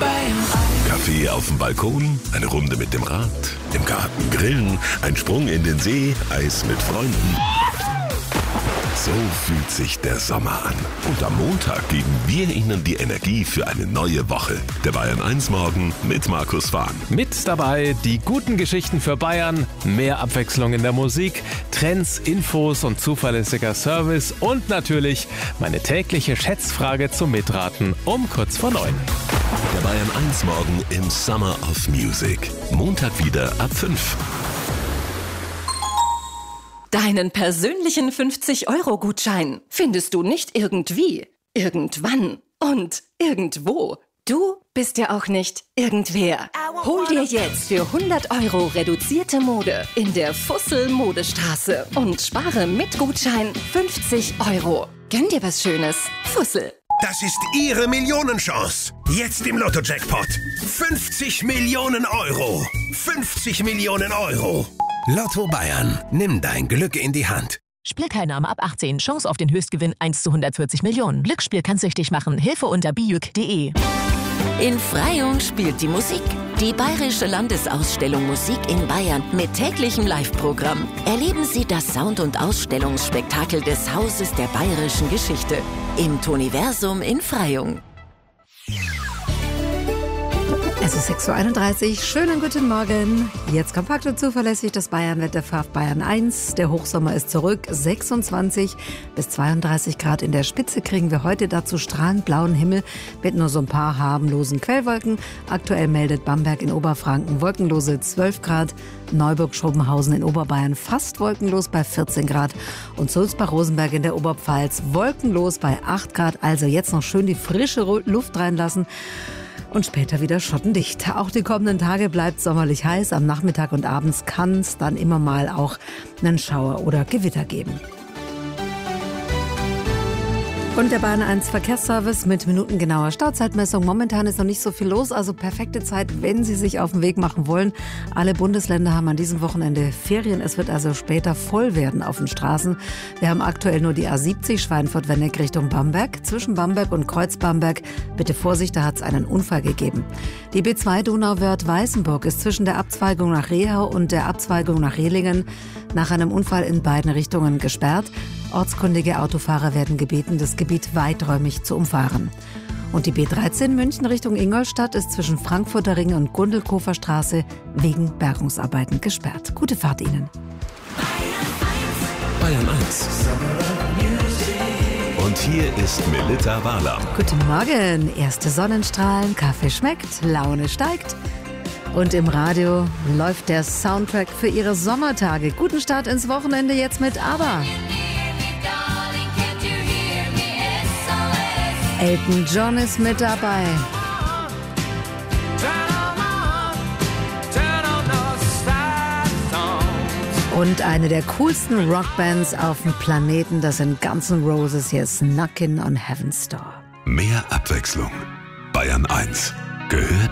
Kaffee auf dem Balkon, eine Runde mit dem Rad, im Garten grillen, ein Sprung in den See, Eis mit Freunden. So fühlt sich der Sommer an. Und am Montag geben wir Ihnen die Energie für eine neue Woche. Der Bayern 1 Morgen mit Markus Fahn. Mit dabei die guten Geschichten für Bayern, mehr Abwechslung in der Musik, Trends, Infos und zuverlässiger Service und natürlich meine tägliche Schätzfrage zum Mitraten um kurz vor 9. Der Bayern 1 Morgen im Summer of Music. Montag wieder ab 5. Deinen persönlichen 50-Euro-Gutschein findest du nicht irgendwie, irgendwann und irgendwo. Du bist ja auch nicht irgendwer. Hol dir jetzt für 100 Euro reduzierte Mode in der Fussel Modestraße und spare mit Gutschein 50 Euro. Gönn dir was Schönes. Fussel. Das ist Ihre Millionenchance. Jetzt im Lotto-Jackpot. 50 Millionen Euro. 50 Millionen Euro. Lotto Bayern. Nimm dein Glück in die Hand. Spielteilnahme ab 18. Chance auf den Höchstgewinn 1 zu 140 Millionen. Glücksspiel kann süchtig machen. Hilfe unter bijuk.de. In Freyung spielt die Musik. Die Bayerische Landesausstellung Musik in Bayern mit täglichem Live-Programm. Erleben Sie das Sound- und Ausstellungsspektakel des Hauses der bayerischen Geschichte im Toniversum in Freyung. Es ist 6.31 Uhr. Schönen guten Morgen. Jetzt kompakt und zuverlässig das Bayernwetter für Bayern 1. Der Hochsommer ist zurück. 26 bis 32 Grad in der Spitze kriegen wir heute, dazu strahlend blauen Himmel mit nur so ein paar harmlosen Quellwolken. Aktuell meldet Bamberg in Oberfranken wolkenlose 12 Grad. Neuburg-Schobenhausen in Oberbayern fast wolkenlos bei 14 Grad. Und Sulzbach-Rosenberg in der Oberpfalz wolkenlos bei 8 Grad. Also jetzt noch schön die frische Luft reinlassen. Und später wieder schottendicht. Auch die kommenden Tage bleibt sommerlich heiß. Am Nachmittag und abends kann es dann immer mal auch einen Schauer oder Gewitter geben. Und der Bayern 1 Verkehrsservice mit minutengenauer Stauzeitmessung. Momentan ist noch nicht so viel los, also perfekte Zeit, wenn Sie sich auf den Weg machen wollen. Alle Bundesländer haben an diesem Wochenende Ferien. Es wird also später voll werden auf den Straßen. Wir haben aktuell nur die A70 Schweinfurt-Wenneck Richtung Bamberg. Zwischen Bamberg und Kreuz-Bamberg, bitte Vorsicht, da hat es einen Unfall gegeben. Die B2 Donauwörth-Weißenburg ist zwischen der Abzweigung nach Rehau und der Abzweigung nach Rehlingen nach einem Unfall in beiden Richtungen gesperrt. Ortskundige Autofahrer werden gebeten, das Gebiet weiträumig zu umfahren. Und die B13 München Richtung Ingolstadt ist zwischen Frankfurter Ring und Gundelkofer Straße wegen Bergungsarbeiten gesperrt. Gute Fahrt Ihnen. Bayern 1. Und hier ist Melitta Wahler. Guten Morgen. Erste Sonnenstrahlen, Kaffee schmeckt, Laune steigt. Und im Radio läuft der Soundtrack für Ihre Sommertage. Guten Start ins Wochenende jetzt mit ABBA. Elton John ist mit dabei. Und eine der coolsten Rockbands auf dem Planeten, das sind Guns N' Roses. Hier ist Knockin' on Heaven's Door. Mehr Abwechslung. Bayern 1 gehört